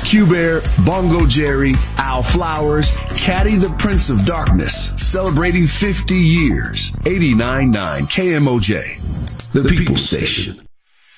Q-Bear, Bongo Jerry, Al Flowers, Caddy the Prince of Darkness, celebrating 50 years. 89.9 KMOJ, the People's Station.